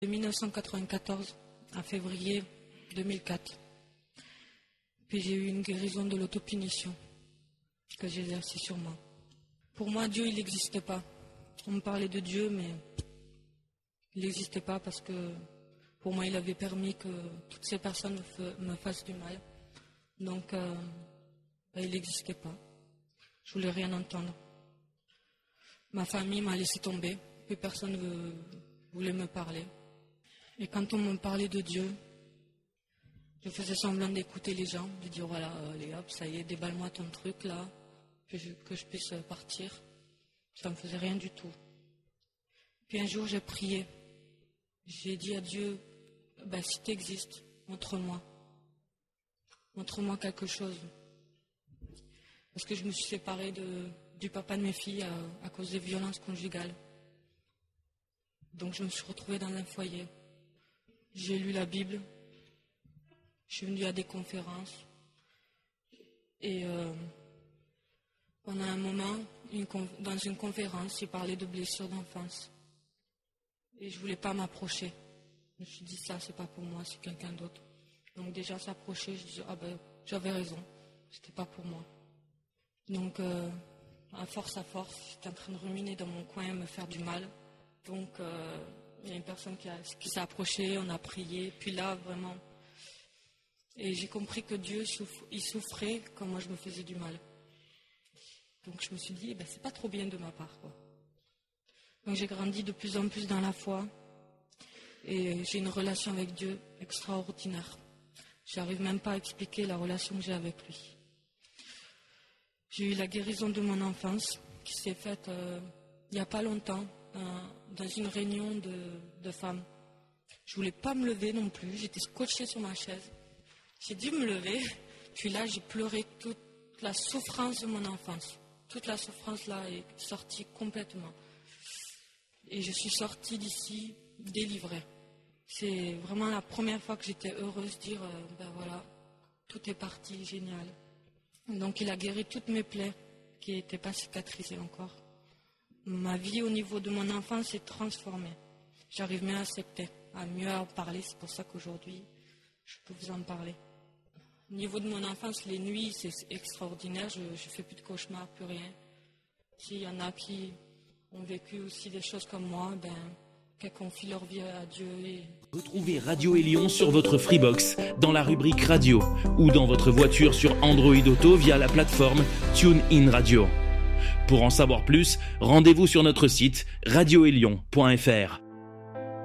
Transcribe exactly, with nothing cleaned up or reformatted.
De mille neuf cent quatre-vingt-quatorze à février deux mille quatre. Puis j'ai eu une guérison de l'autopunition que j'ai exercée sur moi. Pour moi, Dieu, il n'existait pas. On me parlait de Dieu, mais il n'existait pas parce que pour moi, il avait permis que toutes ces personnes me fassent du mal. Donc, euh, ben, il n'existait pas. Je voulais rien entendre. Ma famille m'a laissé tomber, puis personne ne voulait me parler. Et quand on me parlait de Dieu, je faisais semblant d'écouter les gens, de dire voilà, allez hop, ça y est, déballe-moi ton truc là, que je, que je puisse partir. Ça ne me faisait rien du tout. Puis un jour, j'ai prié. J'ai dit à Dieu, ben, si tu existes, montre-moi. Montre-moi quelque chose. Parce que je me suis séparée de, du papa de mes filles à, à cause des violences conjugales. Donc je me suis retrouvée dans un foyer. J'ai lu la Bible. Je suis venue à des conférences. Et euh, pendant un moment, une, dans une conférence, j'ai parlé de blessures d'enfance. Et je ne voulais pas m'approcher. Je me suis dit, ça, c'est pas pour moi, c'est quelqu'un d'autre. Donc déjà, s'approcher, je disais, ah ben, j'avais raison, c'était pas pour moi. Donc, euh, à force à force, j'étais en train de ruminer dans mon coin, me faire du mal. Donc, euh, il y a une personne qui, a, qui s'est approchée, on a prié. Puis là, vraiment, et j'ai compris que Dieu, souffre, il souffrait quand moi je me faisais du mal. Donc, je me suis dit, eh ben, c'est pas trop bien de ma part, quoi. Donc, j'ai grandi de plus en plus dans la foi. Et j'ai une relation avec Dieu extraordinaire. Je n'arrive même pas à expliquer la relation que j'ai avec lui. J'ai eu la guérison de mon enfance qui s'est faite euh, il n'y a pas longtemps dans, dans une réunion de, de femmes. Je ne voulais pas me lever non plus, j'étais scotchée sur ma chaise. J'ai dû me lever, puis là j'ai pleuré toute la souffrance de mon enfance. Toute la souffrance là est sortie complètement. Et je suis sortie d'ici délivrée. C'est vraiment la première fois que j'étais heureuse de dire, euh, ben voilà, tout est parti, génial. Donc il a guéri toutes mes plaies qui n'étaient pas cicatrisées encore. Ma vie au niveau de mon enfance s'est transformée. J'arrive mieux à accepter, à mieux en parler. C'est pour ça qu'aujourd'hui, je peux vous en parler. Au niveau de mon enfance, les nuits, c'est extraordinaire. Je ne fais plus de cauchemars, plus rien. S'il y en a qui ont vécu aussi des choses comme moi, ben... qu'elles confient leur vie à Dieu. Et... Retrouvez Radio Élion sur votre Freebox, dans la rubrique Radio, ou dans votre voiture sur Android Auto via la plateforme TuneIn Radio. Pour en savoir plus, rendez-vous sur notre site radio élion point f r.